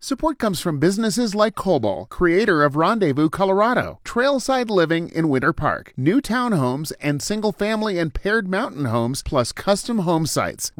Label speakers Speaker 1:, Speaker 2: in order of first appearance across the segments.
Speaker 1: Support comes from businesses like Cobol, creator of Rendezvous, Colorado, trailside living in Winter Park, new townhomes and single-family and paired mountain homes, plus custom home sites.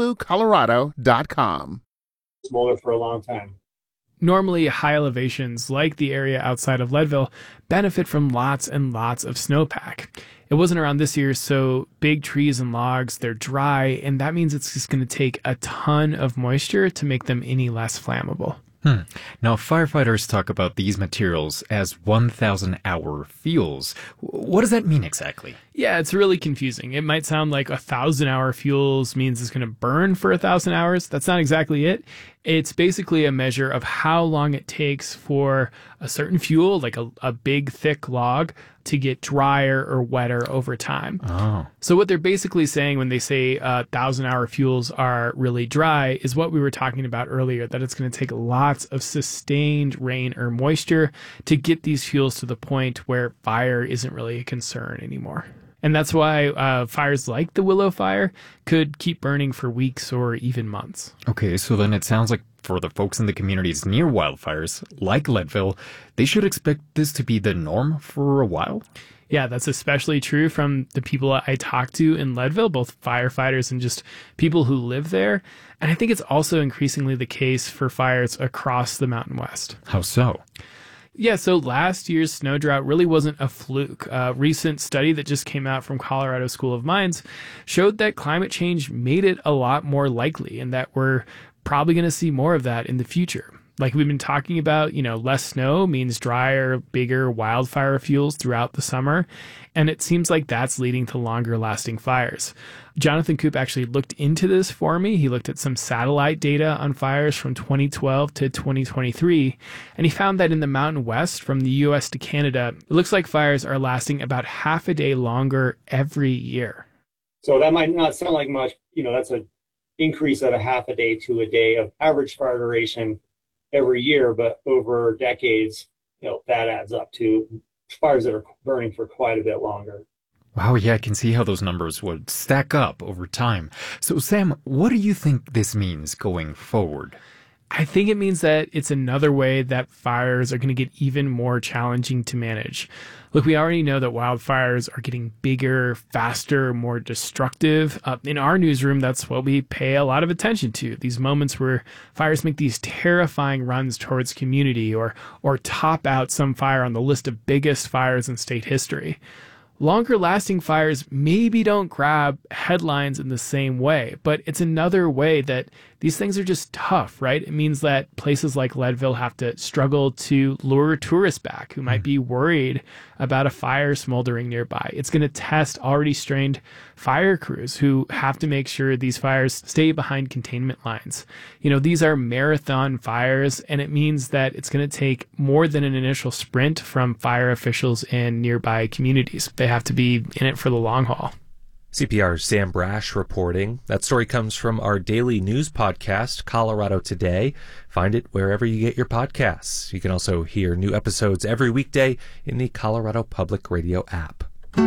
Speaker 1: RendezvousColorado.com.
Speaker 2: Smaller for a long time.
Speaker 3: Normally, high elevations like the area outside of Leadville benefit from lots and lots of snowpack. It wasn't around this year, so big trees and logs, they're dry, and that means it's just going to take a ton of moisture to make them any less flammable.
Speaker 4: Now, firefighters talk about these materials as 1,000-hour fuels. What does that mean exactly?
Speaker 3: Yeah, it's really confusing. It might sound like 1,000-hour fuels means it's going to burn for 1,000 hours. That's not exactly it. It's basically a measure of how long it takes for a certain fuel, like a big, thick log, to get drier or wetter over time.
Speaker 4: Oh.
Speaker 3: So what they're basically saying when they say 1,000-hour fuels are really dry is what we were talking about earlier, that it's going to take lots of sustained rain or moisture to get these fuels to the point where fire isn't really a concern anymore. And that's why fires like the Willow Fire could keep burning for weeks or even months.
Speaker 4: Okay, so then it sounds like for the folks in the communities near wildfires, like Leadville, they should expect this to be the norm for a while?
Speaker 3: Yeah, that's especially true from the people I talked to in Leadville, both firefighters and just people who live there. And I think it's also increasingly the case for fires across the Mountain West.
Speaker 4: How so?
Speaker 3: Yeah, so last year's snow drought really wasn't a fluke. A recent study that just came out from Colorado School of Mines showed that climate change made it a lot more likely and that we're probably going to see more of that in the future. Like we've been talking about, less snow means drier, bigger wildfire fuels throughout the summer. And it seems like that's leading to longer lasting fires. Jonathan Koop actually looked into this for me. He looked at some satellite data on fires from 2012 to 2023. And he found that in the Mountain West, from the US to Canada, it looks like fires are lasting about half a day longer every year.
Speaker 2: So that might not sound like much. That's an increase of a half a day to a day of average fire duration every year, but over decades, that adds up to fires that are burning for quite a bit longer.
Speaker 4: Wow, yeah, I can see how those numbers would stack up over time. So, Sam, what do you think this means going forward?
Speaker 3: I think it means that it's another way that fires are going to get even more challenging to manage. Look, we already know that wildfires are getting bigger, faster, more destructive. In our newsroom, that's what we pay a lot of attention to. These moments where fires make these terrifying runs towards community or top out some fire on the list of biggest fires in state history. Longer lasting fires maybe don't grab headlines in the same way, but it's another way that these things are just tough, right? It means that places like Leadville have to struggle to lure tourists back who might be worried about a fire smoldering nearby. It's going to test already strained fire crews who have to make sure these fires stay behind containment lines. These are marathon fires, and it means that it's going to take more than an initial sprint from fire officials in nearby communities. They have to be in it for the long haul.
Speaker 5: CPR's Sam Brash reporting. That story comes from our daily news podcast, Colorado Today. Find it wherever you get your podcasts. You can also hear new episodes every weekday in the Colorado Public Radio app.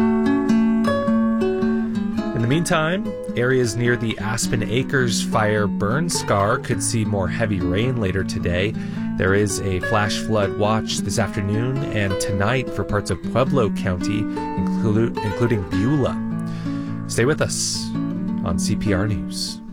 Speaker 5: In the meantime, areas near the Aspen Acres fire burn scar could see more heavy rain later today. There is a flash flood watch this afternoon and tonight for parts of Pueblo County, including Beulah. Stay with us on CPR News.